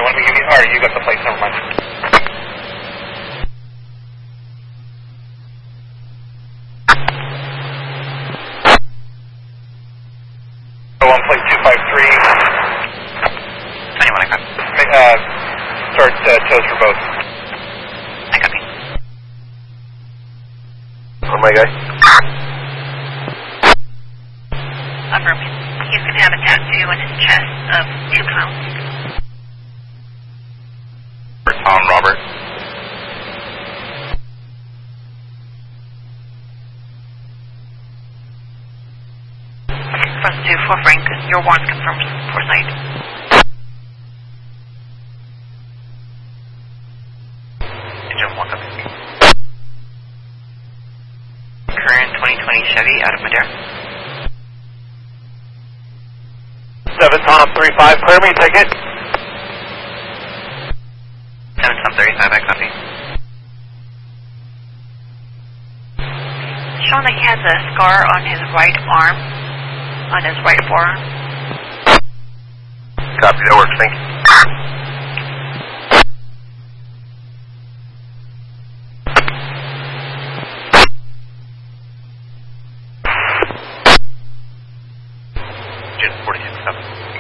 let me give you, alright, you got the plate, never mind. On plate 253. 21, I copy. Start toes for both. I copy. On my guy. Affirm. He's going to have a tattoo on his chest of 2 pounds. For Tom, Robert. Front 2 for Frank. Your warrant confirmed for site. Engine 1 copy. Current 2020 Chevy out of Madera. 7 Tom 35, clear me, ticket. 7 Tom 35, I copy. Showing that he has a scar on his right arm, on his right forearm. Copy, that works, thank you. Engine 46, copy.